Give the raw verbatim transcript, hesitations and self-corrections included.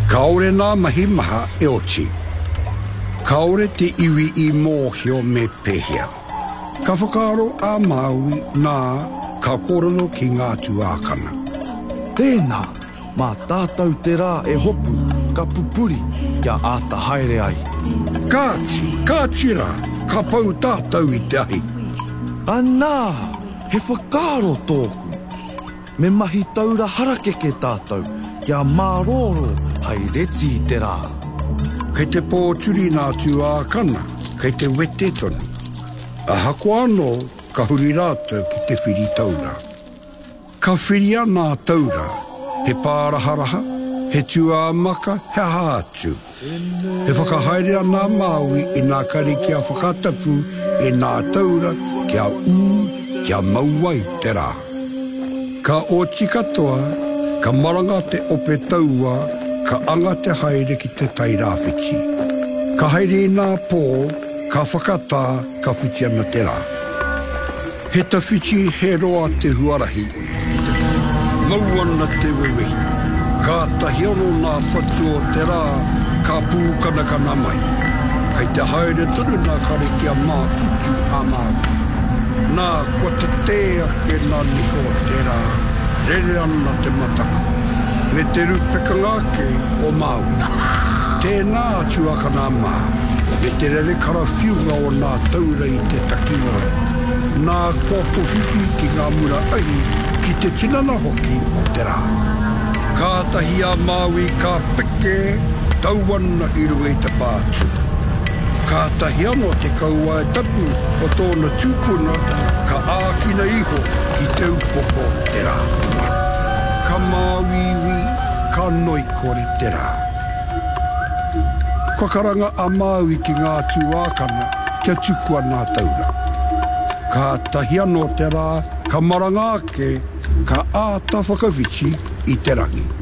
Kaore nā mahi maha e oti. Kaore te iwi I mōhio me pehia. Ka whakaaro a Maui nā ka korono ki ngā tuākana. Tēnā, mā tātou te rā e hopu, ka pupuri, kia āta haere ai. Kāti, kāti rā, ka pau tātou I te ahi. Anā, he whakaaro tōku. Me mahi taura harakeke tātou, kia māroro hai reti I te rā. Kei te pōturi nā tuākana, kei te wete tonu. A hako anō, ka huri rātou ki te whiri taura. Ka whiri ana taura, he pāraharaha, he tua maka, he hātu. He whakahaere ana Maui I nā kari kia whakatapu e nā taura kia ū, kia mauai te rā. Ka oti katoa, ka maranga te ope taua, ka anga te haere ki te tairāwhiti. Ka haere nā pō, ka whakatā, ka whiti ana te rā. He tawhiti he roa te huarahi. Mau ana te wewehi. Ka tahi ono nā whatu o te rā, ka pūkanakana mai. Kei te haere tunu nā kare kia mā kutu a Maui. Nā kua te te ake nā niho o te rā, rere ana te mataku. Me te rupekanga ke o Maui. Tēnā tuakana mā. Me te rere karawhiunga o nā taura I te takiwa. Nā kua powhiwhi ki ngā mura ai ki te tinana hoki o te rā. Kātahi a Maui ka peke, tauana I rua I te pātu. Kātahi anō te kaua e tapu o tōna tūpuna, ka ākina iho ki te upoko o te rā. Ka Māuiwi, ka noikore te rā. Kua karanga a Maui ki ngā tuākana kia tukua nā taura. Ka tahi anō te rā, ka maranga ake, ka āta whakawhiti I te rangi.